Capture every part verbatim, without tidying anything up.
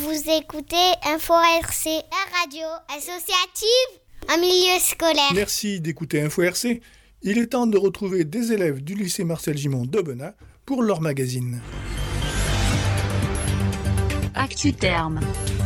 Vous écoutez Info R C, la radio associative en milieu scolaire. Merci d'écouter Info R C. Il est temps de retrouver des élèves du lycée Marcel Gimond d'Aubenas pour leur magazine. ActuTerme.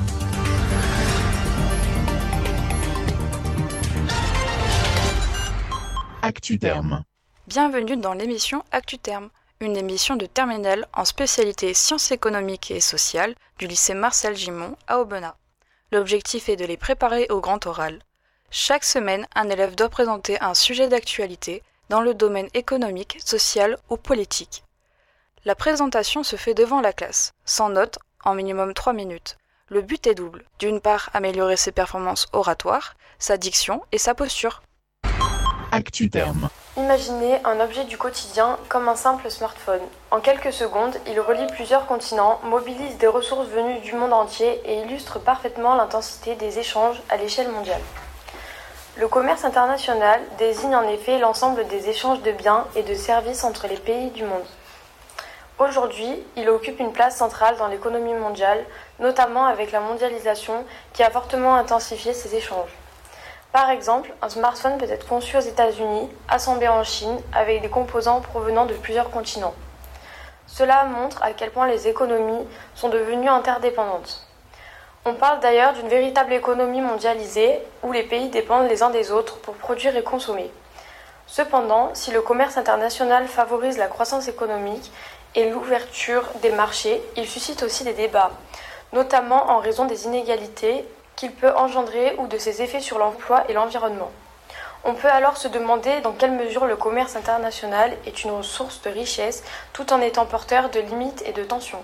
ActuTerme. Bienvenue dans l'émission ActuTerme, une émission de terminale en spécialité sciences économiques et sociales du lycée Marcel Gimond à Aubenas. L'objectif est de les préparer au grand oral. Chaque semaine, un élève doit présenter un sujet d'actualité dans le domaine économique, social ou politique. La présentation se fait devant la classe, sans notes, en minimum trois minutes. Le but est double. D'une part, améliorer ses performances oratoires, sa diction et sa posture. ActuTerme. Imaginez un objet du quotidien comme un simple smartphone. En quelques secondes, il relie plusieurs continents, mobilise des ressources venues du monde entier et illustre parfaitement l'intensité des échanges à l'échelle mondiale. Le commerce international désigne en effet l'ensemble des échanges de biens et de services entre les pays du monde. Aujourd'hui, il occupe une place centrale dans l'économie mondiale, notamment avec la mondialisation qui a fortement intensifié ces échanges. Par exemple, un smartphone peut être conçu aux États-Unis, assemblé en Chine, avec des composants provenant de plusieurs continents. Cela montre à quel point les économies sont devenues interdépendantes. On parle d'ailleurs d'une véritable économie mondialisée, où les pays dépendent les uns des autres pour produire et consommer. Cependant, si le commerce international favorise la croissance économique et l'ouverture des marchés, il suscite aussi des débats, notamment en raison des inégalités qu'il peut engendrer ou de ses effets sur l'emploi et l'environnement. On peut alors se demander dans quelle mesure le commerce international est une source de richesse tout en étant porteur de limites et de tensions.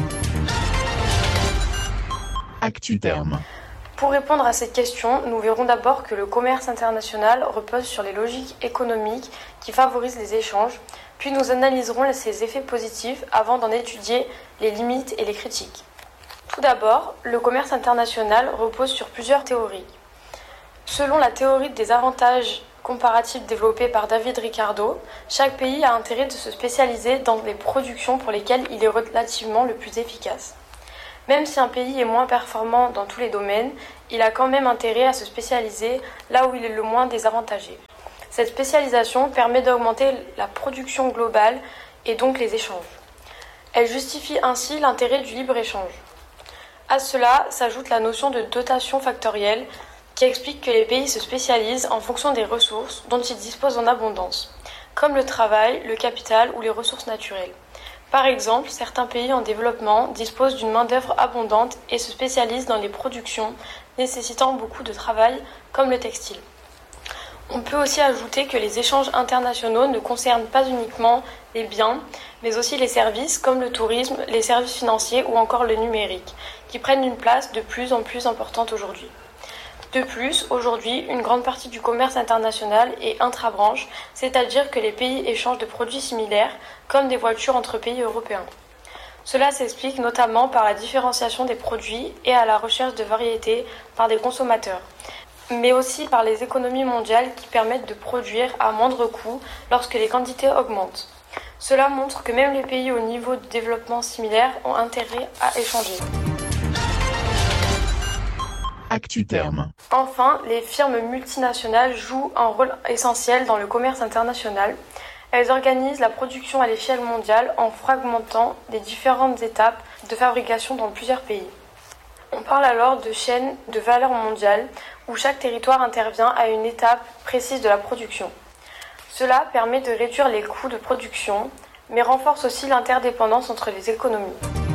ActuTerme. Pour répondre à cette question, nous verrons d'abord que le commerce international repose sur les logiques économiques qui favorisent les échanges, puis nous analyserons ses effets positifs avant d'en étudier les limites et les critiques. Tout d'abord, le commerce international repose sur plusieurs théories. Selon la théorie des avantages comparatifs développée par David Ricardo, chaque pays a intérêt de se spécialiser dans les productions pour lesquelles il est relativement le plus efficace. Même si un pays est moins performant dans tous les domaines, il a quand même intérêt à se spécialiser là où il est le moins désavantagé. Cette spécialisation permet d'augmenter la production globale et donc les échanges. Elle justifie ainsi l'intérêt du libre-échange. À cela s'ajoute la notion de dotation factorielle qui explique que les pays se spécialisent en fonction des ressources dont ils disposent en abondance, comme le travail, le capital ou les ressources naturelles. Par exemple, certains pays en développement disposent d'une main-d'œuvre abondante et se spécialisent dans les productions nécessitant beaucoup de travail, comme le textile. On peut aussi ajouter que les échanges internationaux ne concernent pas uniquement les biens, mais aussi les services comme le tourisme, les services financiers ou encore le numérique, qui prennent une place de plus en plus importante aujourd'hui. De plus, aujourd'hui, une grande partie du commerce international est intra-branche, c'est-à-dire que les pays échangent de produits similaires, comme des voitures entre pays européens. Cela s'explique notamment par la différenciation des produits et à la recherche de variétés par des consommateurs, mais aussi par les économies mondiales qui permettent de produire à moindre coût lorsque les quantités augmentent. Cela montre que même les pays au niveau de développement similaire ont intérêt à échanger. ActuTerme. Enfin, les firmes multinationales jouent un rôle essentiel dans le commerce international. Elles organisent la production à l'échelle mondiale en fragmentant les différentes étapes de fabrication dans plusieurs pays. On parle alors de chaînes de valeur mondiale où chaque territoire intervient à une étape précise de la production. Cela permet de réduire les coûts de production, mais renforce aussi l'interdépendance entre les économies.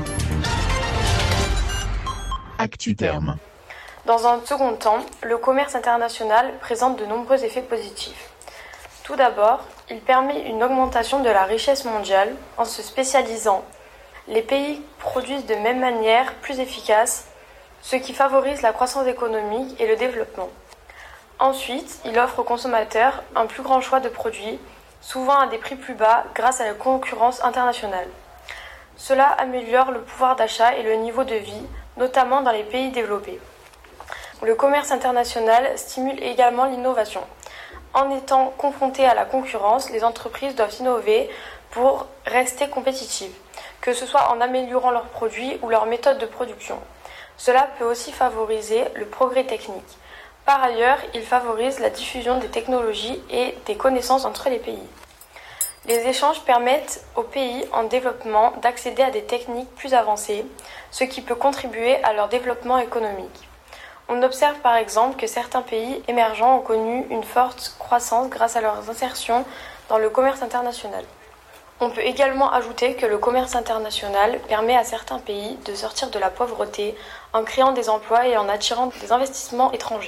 ActuTerme. Dans un second temps, le commerce international présente de nombreux effets positifs. Tout d'abord, il permet une augmentation de la richesse mondiale en se spécialisant. Les pays produisent de même manière plus efficace, ce qui favorise la croissance économique et le développement. Ensuite, il offre aux consommateurs un plus grand choix de produits, souvent à des prix plus bas grâce à la concurrence internationale. Cela améliore le pouvoir d'achat et le niveau de vie, notamment dans les pays développés. Le commerce international stimule également l'innovation. En étant confrontées à la concurrence, les entreprises doivent innover pour rester compétitives, que ce soit en améliorant leurs produits ou leurs méthodes de production. Cela peut aussi favoriser le progrès technique. Par ailleurs, il favorise la diffusion des technologies et des connaissances entre les pays. Les échanges permettent aux pays en développement d'accéder à des techniques plus avancées, ce qui peut contribuer à leur développement économique. On observe par exemple que certains pays émergents ont connu une forte croissance grâce à leurs insertions dans le commerce international. On peut également ajouter que le commerce international permet à certains pays de sortir de la pauvreté en créant des emplois et en attirant des investissements étrangers.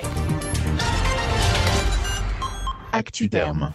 ActuTerm.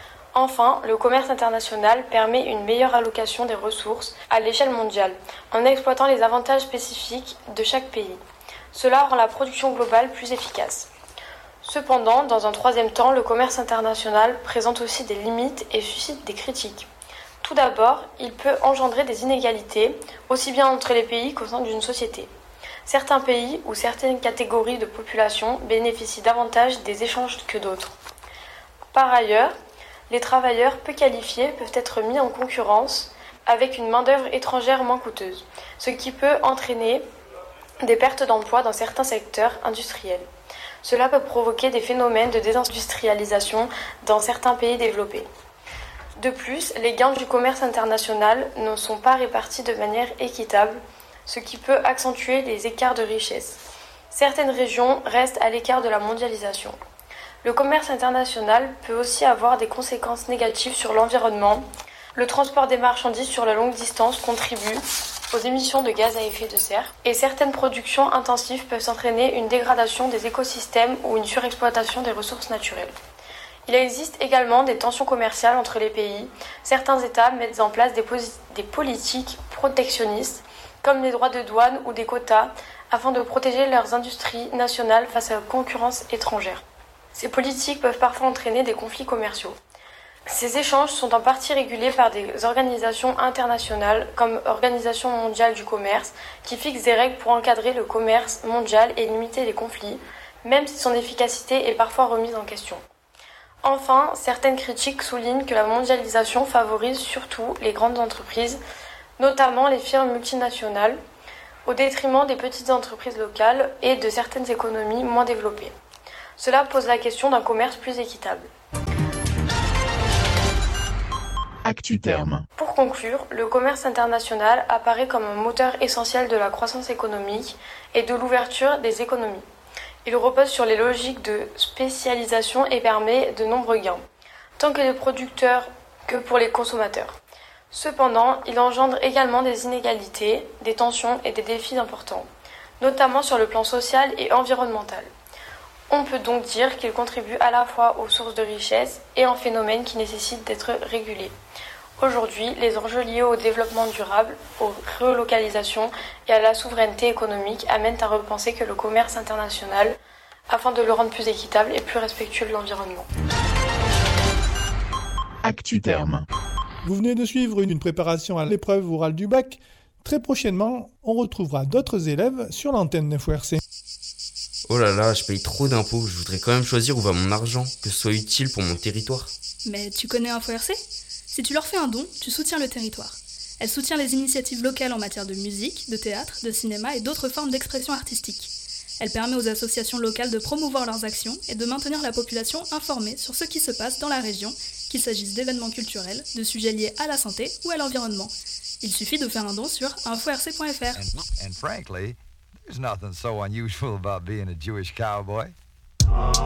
Enfin, le commerce international permet une meilleure allocation des ressources à l'échelle mondiale, en exploitant les avantages spécifiques de chaque pays. Cela rend la production globale plus efficace. Cependant, dans un troisième temps, le commerce international présente aussi des limites et suscite des critiques. Tout d'abord, il peut engendrer des inégalités, aussi bien entre les pays qu'au sein d'une société. Certains pays ou certaines catégories de population bénéficient davantage des échanges que d'autres. Par ailleurs, les travailleurs peu qualifiés peuvent être mis en concurrence avec une main-d'œuvre étrangère moins coûteuse, ce qui peut entraîner des pertes d'emploi dans certains secteurs industriels. Cela peut provoquer des phénomènes de désindustrialisation dans certains pays développés. De plus, les gains du commerce international ne sont pas répartis de manière équitable, ce qui peut accentuer les écarts de richesse. Certaines régions restent à l'écart de la mondialisation. Le commerce international peut aussi avoir des conséquences négatives sur l'environnement. Le transport des marchandises sur la longue distance contribue aux émissions de gaz à effet de serre et certaines productions intensives peuvent entraîner une dégradation des écosystèmes ou une surexploitation des ressources naturelles. Il existe également des tensions commerciales entre les pays. Certains États mettent en place des, posi- des politiques protectionnistes comme les droits de douane ou des quotas afin de protéger leurs industries nationales face à la concurrence étrangère. Ces politiques peuvent parfois entraîner des conflits commerciaux. Ces échanges sont en partie régulés par des organisations internationales comme l'Organisation mondiale du commerce qui fixe des règles pour encadrer le commerce mondial et limiter les conflits, même si son efficacité est parfois remise en question. Enfin, certaines critiques soulignent que la mondialisation favorise surtout les grandes entreprises, notamment les firmes multinationales, au détriment des petites entreprises locales et de certaines économies moins développées. Cela pose la question d'un commerce plus équitable. ActuTerm. Pour conclure, le commerce international apparaît comme un moteur essentiel de la croissance économique et de l'ouverture des économies. Il repose sur les logiques de spécialisation et permet de nombreux gains, tant que les producteurs que pour les consommateurs. Cependant, il engendre également des inégalités, des tensions et des défis importants, notamment sur le plan social et environnemental. On peut donc dire qu'il contribue à la fois aux sources de richesse et en phénomènes qui nécessitent d'être régulés. Aujourd'hui, les enjeux liés au développement durable, aux relocalisations et à la souveraineté économique amènent à repenser que le commerce international afin de le rendre plus équitable et plus respectueux de l'environnement. ActuTerm. Vous venez de suivre une préparation à l'épreuve orale du bac. Très prochainement, on retrouvera d'autres élèves sur l'antenne d'Info R C. Oh là là, je paye trop d'impôts, je voudrais quand même choisir où va mon argent, que ce soit utile pour mon territoire. Mais tu connais Info R C ? Si tu leur fais un don, tu soutiens le territoire. Elle soutient les initiatives locales en matière de musique, de théâtre, de cinéma et d'autres formes d'expression artistique. Elle permet aux associations locales de promouvoir leurs actions et de maintenir la population informée sur ce qui se passe dans la région, qu'il s'agisse d'événements culturels, de sujets liés à la santé ou à l'environnement. Il suffit de faire un don sur info r c point f r. And, and frankly, there's nothing so unusual about being a Jewish cowboy.